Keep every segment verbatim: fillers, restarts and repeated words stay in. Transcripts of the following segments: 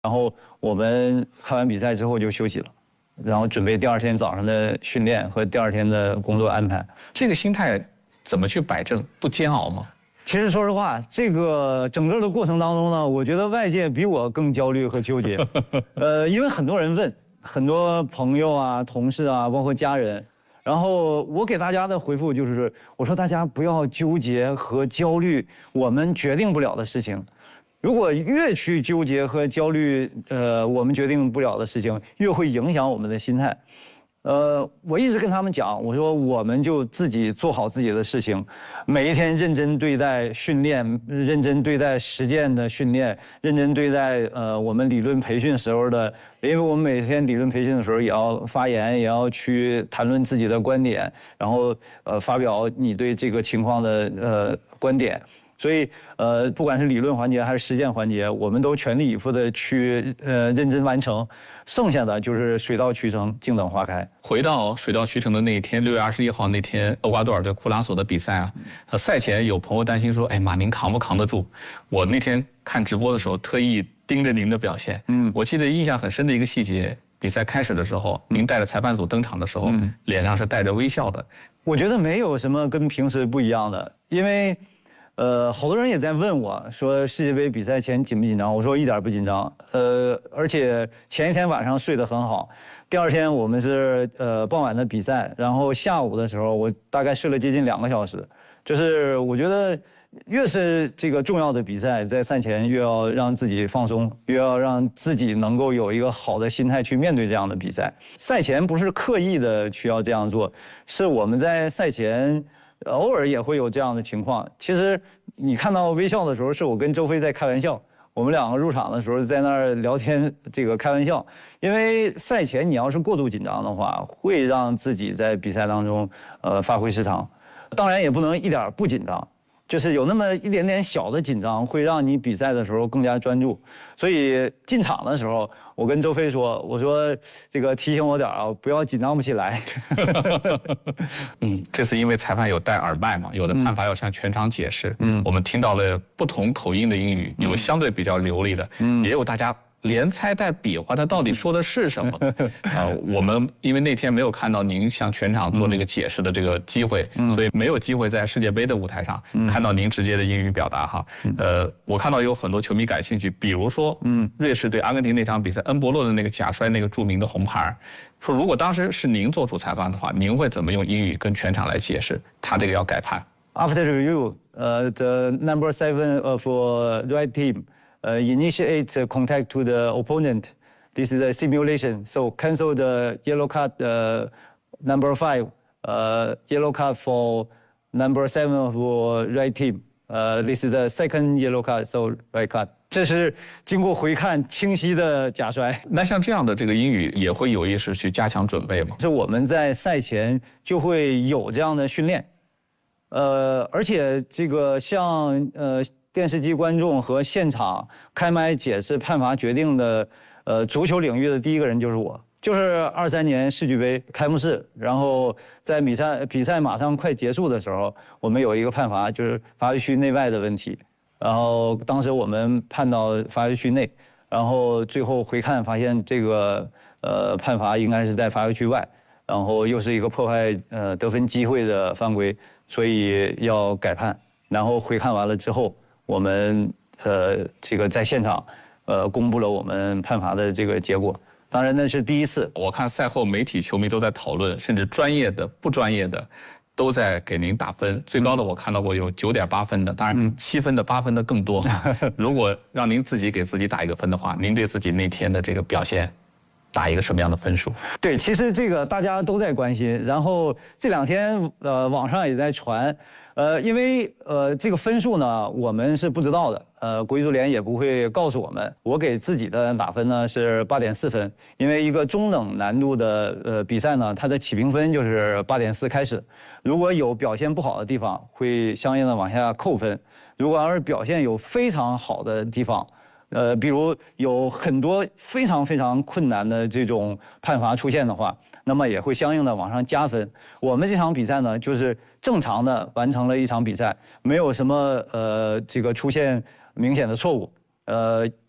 然后我们看完比赛之后就休息了，然后准备第二天早上的训练和第二天的工作安排。 这个心态怎么去摆正？不煎熬吗？ 其实说实话，这个整个的过程当中呢，我觉得外界比我更焦虑和纠结。呃，因为很多人问，很多朋友啊、同事啊，包括家人，然后我给大家的回复就是，我说大家不要纠结和焦虑我们决定不了的事情。如果越去纠结和焦虑，呃，我们决定不了的事情，越会影响我们的心态。呃，我一直跟他们讲，我说我们就自己做好自己的事情，每一天认真对待训练，认真对待实践的训练，认真对待呃我们理论培训时候的，因为我们每天理论培训的时候也要发言，也要去谈论自己的观点，然后呃发表你对这个情况的呃观点。所以，呃，不管是理论环节还是实践环节，我们都全力以赴的去呃认真完成，剩下的就是水到渠成，静等花开。 回到水到渠成的那一天，六月二十一号那天，厄瓜多尔对库拉索的比赛啊，呃，赛前有朋友担心说，哎，马宁扛不扛得住？我那天看直播的时候，特意盯着您的表现，嗯，我记得印象很深的一个细节，比赛开始的时候，您带着裁判组登场的时候，嗯、脸上是带着微笑的。 我觉得没有什么跟平时不一样的，因为。呃，好多人也在问我说世界杯比赛前紧不紧张？我说一点不紧张。呃，而且前一天晚上睡得很好，第二天我们是呃傍晚的比赛，然后下午的时候我大概睡了接近两个小时。就是我觉得越是这个重要的比赛，在赛前越要让自己放松，越要让自己能够有一个好的心态去面对这样的比赛。赛前不是刻意的需要这样做，是我们在赛前。偶尔也会有这样的情况。其实你看到微笑的时候，是我跟周飞在开玩笑。我们两个入场的时候在那儿聊天，这个开玩笑。因为赛前你要是过度紧张的话，会让自己在比赛当中呃发挥失常。当然也不能一点不紧张，就是有那么一点点小的紧张，会让你比赛的时候更加专注。所以进场的时候，我跟周飞说：“我说这个提醒我点啊，不要紧张不起来。” 嗯，这是因为裁判有戴耳麦嘛，有的判罚要向全场解释。嗯，我们听到了不同口音的英语，有相对比较流利的，嗯，也有大家连猜带比划，他到底说的是什么？啊、呃，我们因为那天没有看到您向全场做这个解释的这个机会，嗯、所以没有机会在世界杯的舞台上、嗯、看到您直接的英语表达哈。嗯、呃，我看到有很多球迷感兴趣，比如说，嗯，瑞士对阿根廷那场比赛，恩博洛的那个假摔那个著名的红牌，说如果当时是您做主裁判的话，您会怎么用英语跟全场来解释他这个要改判 ？After review, uh, the number seven of uh, right team. Uh, initiate contact to the opponent. This is a simulation. So cancel the yellow card uh, number five. Uh, yellow card for number seven of right team. Uh, this is the second yellow card. So right card. 这是经过回看清晰的假摔。 那像这样的这个英语也会有意识去加强准备吗？ 是我们在赛前就会有这样的训练。呃，而且这个像呃。电视机观众和现场开麦解释判罚决定的，呃，足球领域的第一个人就是我，就是二三年世俱杯开幕式，然后在比赛比赛马上快结束的时候，我们有一个判罚，就是罚球区内外的问题，然后当时我们判到罚球区内，然后最后回看发现这个呃判罚应该是在罚球区外，然后又是一个破坏呃得分机会的犯规，所以要改判，然后回看完了之后。我们呃这个在现场，呃公布了我们判罚的这个结果。当然那是第一次。 我看赛后媒体球迷都在讨论，甚至专业的、不专业的，都在给您打分。最高的我看到过有九点八分的，当然七分的、八分的更多。如果让您自己给自己打一个分的话，您对自己那天的这个表现，打一个什么样的分数？ 对，其实这个大家都在关心，然后这两天呃网上也在传。呃，因为呃这个分数呢，我们是不知道的，呃，国际足联也不会告诉我们。我给自己的打分呢是八点四分，因为一个中等难度的呃比赛呢，它的起评分就是八点四开始。如果有表现不好的地方，会相应的往下扣分；如果要是表现有非常好的地方，呃，比如有很多非常非常困难的这种判罚出现的话，那么也会相应的往上加分。我们这场比赛呢，就是正常的完成了一场比赛，没有什么呃这个出现明显的错误，呃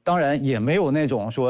当然也没有那种说。